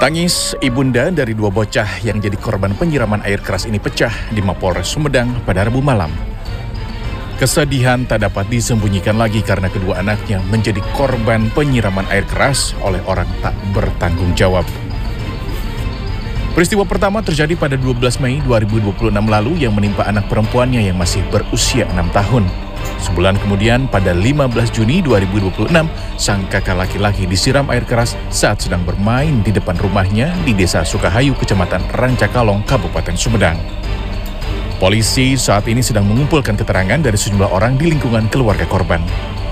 Tangis ibunda dari dua bocah yang jadi korban penyiraman air keras ini pecah di Mapolres Sumedang pada Rabu malam. Kesedihan tak dapat disembunyikan lagi karena kedua anaknya menjadi korban penyiraman air keras oleh orang tak bertanggung jawab. Peristiwa pertama terjadi pada 12 Mei 2026 lalu yang menimpa anak perempuannya yang masih berusia 6 tahun. Sebulan kemudian pada 15 Juni 2026, sang kakak laki-laki disiram air keras saat sedang bermain di depan rumahnya di Desa Sukahayu, Kecamatan Rancakalong, Kabupaten Sumedang. Polisi saat ini sedang mengumpulkan keterangan dari sejumlah orang di lingkungan keluarga korban.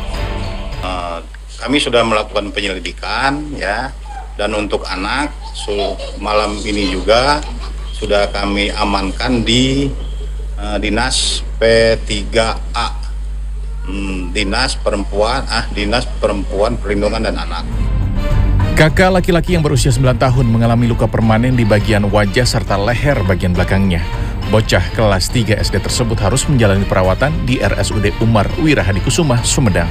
Kami sudah melakukan penyelidikan ya, dan untuk anak malam ini juga sudah kami amankan di Dinas P3A. Dinas Perempuan Perlindungan dan Anak. Kakak laki-laki yang berusia 9 tahun mengalami luka permanen di bagian wajah serta leher bagian belakangnya. Bocah kelas 3 SD tersebut harus menjalani perawatan di RSUD Umar Wirahadikusumah, Sumedang.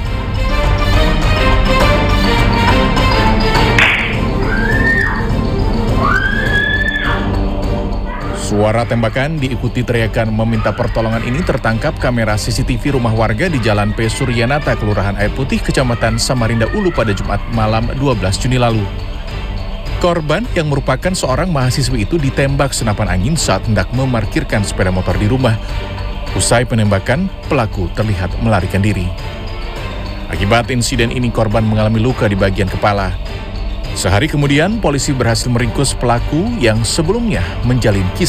Suara tembakan diikuti teriakan meminta pertolongan ini tertangkap kamera CCTV rumah warga di Jalan P. Suryanata, Kelurahan Air Putih, Kecamatan Samarinda Ulu pada Jumat malam 12 Juni lalu. Korban yang merupakan seorang mahasiswi itu ditembak senapan angin saat hendak memarkirkan sepeda motor di rumah. Usai penembakan, pelaku terlihat melarikan diri. Akibat insiden ini, korban mengalami luka di bagian kepala. Sehari kemudian, polisi berhasil meringkus pelaku yang sebelumnya menjalin kisah